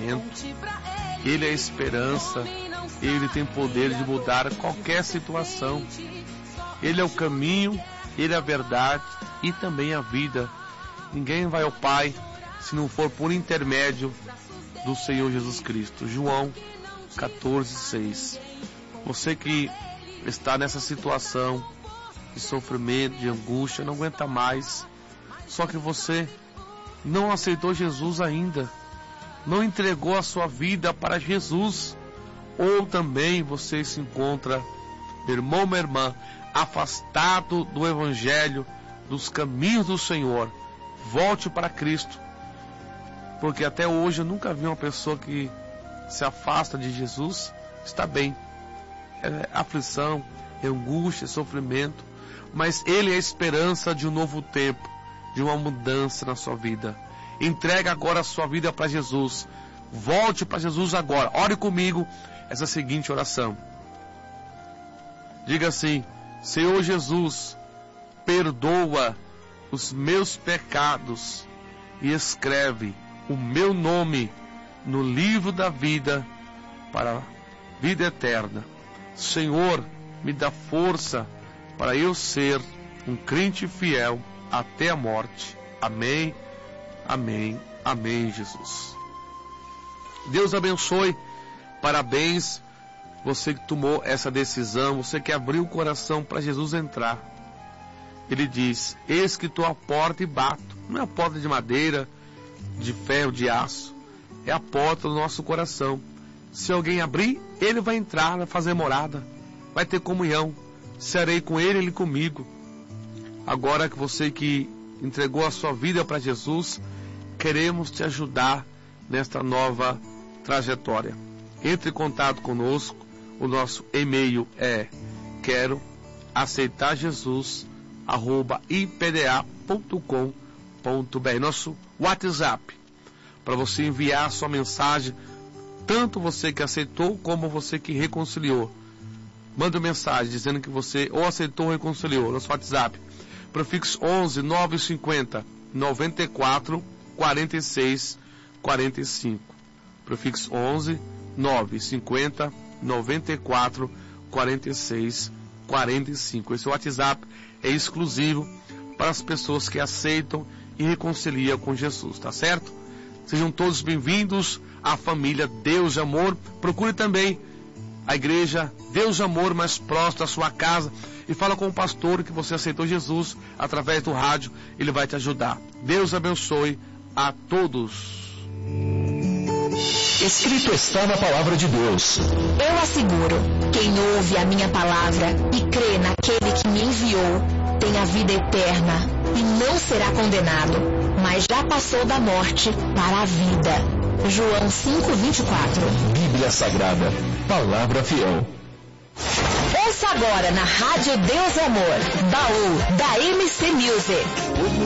sofrimento. Ele é a esperança. Ele tem poder de mudar qualquer situação. Ele é o caminho, Ele é a verdade e também a vida. Ninguém vai ao Pai se não for por intermédio do Senhor Jesus Cristo. João 14:6. Você que está nessa situação de sofrimento, de angústia, não aguenta mais, só que você não aceitou Jesus ainda, não entregou a sua vida para Jesus, ou também você se encontra, meu irmão, minha irmã, afastado do Evangelho, dos caminhos do Senhor. Volte para Cristo, porque até hoje eu nunca vi uma pessoa que se afasta de Jesus está bem. É aflição, é angústia, é sofrimento, mas Ele é a esperança de um novo tempo, de uma mudança na sua vida. Entrega agora a sua vida para Jesus. Volte para Jesus agora. Ore comigo essa seguinte oração. Diga assim: Senhor Jesus, perdoa os meus pecados e escreve o meu nome no livro da vida para a vida eterna. Senhor, me dá força para eu ser um crente fiel até a morte. Amém, amém, amém, Jesus. Deus abençoe. Parabéns, você que tomou essa decisão, você que abriu o coração para Jesus entrar. Ele diz: eis que estou à porta e bato. Não é a porta de madeira, de ferro, de aço. É a porta do nosso coração. Se alguém abrir, Ele vai entrar, vai fazer morada, vai ter comunhão. Serei com Ele, Ele comigo. Agora que você que entregou a sua vida para Jesus, queremos te ajudar nesta nova trajetória. Entre em contato conosco. O nosso e-mail é queroaceitarjesus@ipda.com.br. Nosso WhatsApp, para você enviar a sua mensagem, tanto você que aceitou como você que reconciliou. Manda uma mensagem dizendo que você ou aceitou ou reconciliou. Nosso WhatsApp, prefixo 11 950 94 46 45. Prefixo 11 950 94 46 45. Esse WhatsApp é exclusivo para as pessoas que aceitam e reconciliam com Jesus, tá certo? Sejam todos bem-vindos à família Deus de Amor. Procure também a igreja Deus de Amor mais próximo da sua casa e fala com o pastor que você aceitou Jesus através do rádio. Ele vai te ajudar. Deus abençoe a todos. Escrito está na palavra de Deus. Eu asseguro, quem ouve a minha palavra e crê naquele que me enviou, tem a vida eterna e não será condenado, mas já passou da morte para a vida. João 5:24. Bíblia Sagrada, palavra fiel. Ouça agora na Rádio Deus e Amor, Baú da MC Music.